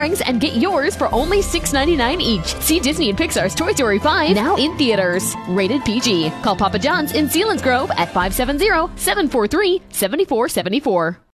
and get yours for only $6.99 each. See Disney and Pixar's Toy Story 5 now in theaters. Rated PG. Call Papa John's in Sealands Grove at 570-743-7474.